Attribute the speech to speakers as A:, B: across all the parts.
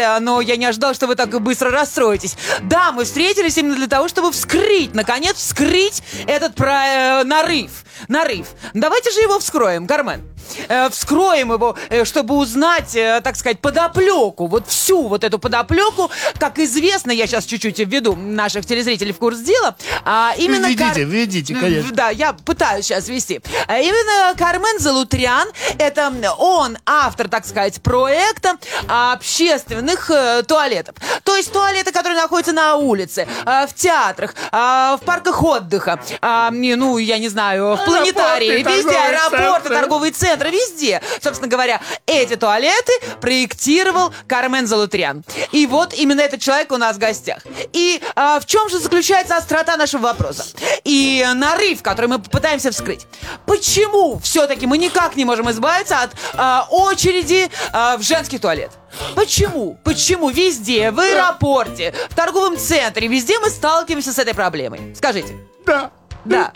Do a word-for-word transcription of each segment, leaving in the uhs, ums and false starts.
A: Э, но я не ожидал, что вы так быстро расстроитесь. Да, мы встретились именно для того, чтобы вскрыть, наконец, вскрыть этот про, э, нарыв. Нарыв. Давайте же его вскроем, Кармен. Э, вскроем его, э, чтобы узнать, э, так сказать, подоплеку. Вот всю вот эту подоплеку. Как известно, я сейчас чуть-чуть введу наших телезрителей в курс дела. А именно
B: Введите,
A: Кар...
B: введите, конечно.
A: Да, я пытаюсь сейчас ввести. А именно Кармен Залутрян, это он автор, так сказать, проекта общественных э, туалетов. То есть туалеты, которые находятся на улице, э, в театрах, э, в парках отдыха, э, ну, я не знаю, в планетарии,
B: Аэропорты,
A: везде, аэропорты,
B: центры.
A: торговые центры, везде. Собственно говоря, эти туалеты проектировал Кармен Залутрян. И вот именно этот человек у нас в гостях. И э, в чем же заключается острота нашего вопроса? И нарыв, который мы попытаемся вскрыть. Почему все-таки мы никак не можем избавиться от э, очереди э, в женский туалет? Почему? Почему везде, в аэропорте, в торговом центре, везде мы сталкиваемся с этой проблемой? Скажите.
B: Да.
A: Да.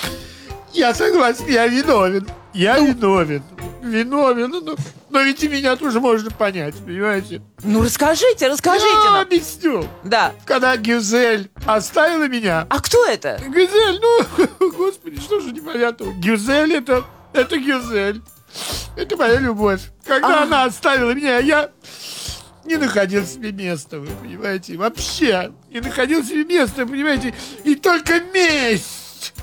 B: Я согласен, я виновен. Я виновен. Виновен. Но, но ведь и меня тоже можно понять, понимаете?
A: Ну, расскажите, расскажите
B: Я
A: нам.
B: объясню.
A: Да.
B: Когда Гюзель оставила меня...
A: А кто это?
B: Гюзель, ну, господи, что же непонятного? Гюзель это, это Гюзель. Это моя любовь. Когда
A: А.
B: она оставила меня, я не находил себе места, вы понимаете? Вообще не находил себе места, понимаете? И только месть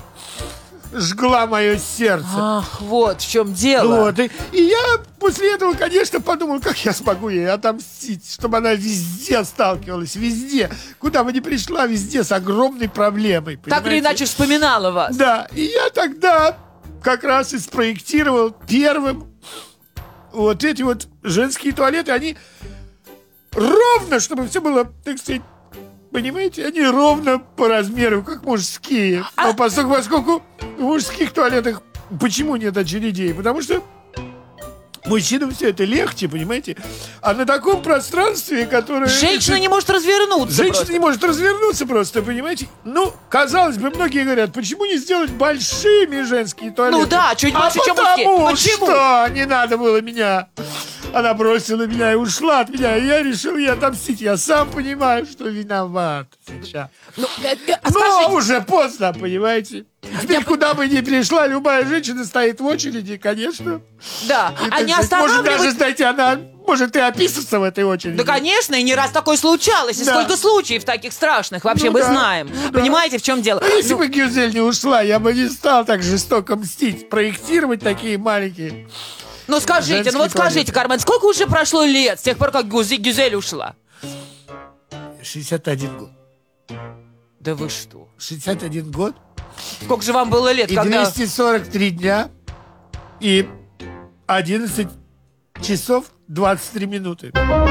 B: жгла мое сердце.
A: Ах, вот в чем дело.
B: Вот, и, и я после этого, конечно, подумал, как я смогу ей отомстить, чтобы она везде сталкивалась, везде, куда бы ни пришла, везде с огромной проблемой.
A: Так или
B: понимаете?
A: иначе вспоминала вас.
B: Да, и я тогда как раз и спроектировал первым вот эти вот женские туалеты. Они ровно, чтобы все было, так сказать, понимаете, они ровно по размеру, как мужские.
A: А...
B: Но поскольку, поскольку в мужских туалетах почему нет очередей? Потому что мужчинам все это легче, понимаете? А на таком пространстве, которое...
A: Женщина
B: это...
A: не может развернуться.
B: Женщина
A: просто.
B: не может развернуться просто, понимаете? Ну, казалось бы, многие говорят, почему не сделать большими женские туалеты?
A: Ну да, чуть
B: а
A: больше, чем
B: потому
A: мужские. Почему?
B: что не надо было меня. Она бросила меня и ушла от меня, и я решил ей отомстить. Я сам понимаю, что виноват сейчас.
A: Ну, э, э,
B: Но
A: скажите,
B: уже поздно, понимаете? Теперь
A: Я-
B: куда бы ни пришла, любая женщина стоит в очереди, конечно.
A: да,
B: И,
A: а
B: так
A: не
B: сказать, может даже,
A: останавливать...
B: знаете, она может и описаться в этой очереди.
A: Да, конечно, и не раз такое случалось. И
B: Да.
A: сколько случаев таких страшных вообще
B: Ну
A: мы
B: да,
A: знаем.
B: ну да.
A: Понимаете, в чем дело?
B: А если
A: Ну,
B: бы Гюзель не ушла, я бы не стал так жестоко мстить, проектировать такие маленькие.
A: ну скажите,
B: женский
A: ну вот
B: туалет.
A: скажите, Кармен, сколько уже прошло лет с тех пор, как Гюзе- Гюзель ушла?
B: шестьдесят один год.
A: Да вы что?
B: шестьдесят один год
A: Сколько же вам было лет,
B: и
A: когда...
B: двести сорок три дня и одиннадцать часов двадцать три минуты.